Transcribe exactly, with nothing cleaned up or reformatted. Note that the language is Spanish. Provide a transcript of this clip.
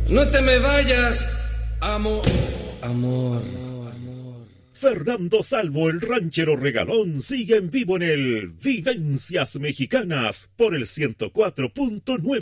No te me vayas, amor. Amor. Fernando Salvo, el ranchero regalón, sigue en vivo en el Vivencias Mexicanas por el ciento cuatro punto nueve.